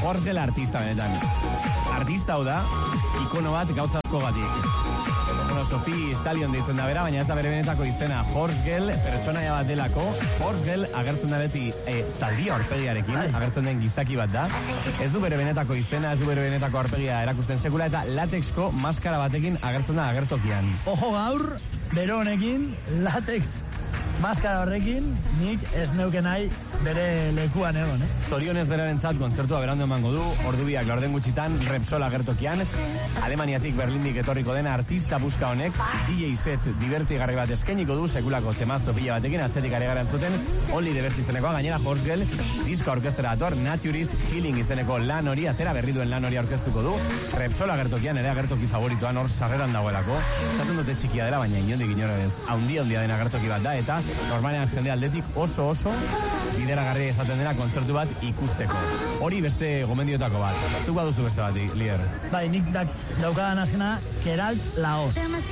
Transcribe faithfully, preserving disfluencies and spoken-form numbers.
Horgel artista benetan. Artista hau da, ikono bat gauza asko gatik. Bueno, Sophie Stallion deitzen da bera, baina ez da bere benetako izena. Horgel, pertsonaia bat delako. Horgel agertzen da beti e, zaldia aurpegiarekin, agertzen den gizaki bat da. Ez du bere benetako izena, ez du bere benetako aurpegia erakusten sekula, eta latexko maskara batekin agertzen da agertokian. Ojo gaur, bero honekin, latex maskara horrekin, nik ez neuke nahi bere lekuan egon, eh? Zorionez berarentzat kontzertua berandu emango du, ordubiak laurden gutxitan, Repsol agertokian, Alemaniatik Berlindik etorriko dena artista buska honek, D J set dibertigarri bat eskainiko du, sekulako temazo pila batekin, atzetik ari garen zuten, Only the Best izeneko, gainera Horgel, disko orkestera dator, Naturis Healing izeneko lan hori, atera berri duen lan hori aurkeztuko du, Repsol agertokian, ere agertoki favorituan, hor sarreran dagoelako, zaten dute txikia dela, baina inondik inorez, haundia handia den agertoki bat da, eta normalean jende aldetik oso oso bideragarri esaten dena kontzertu bat ikusteko. Hori beste gomendiotako bat. Zuk baduzu beste bat, Lier? Bai, nik daukadan azkena, Keralt Laoz.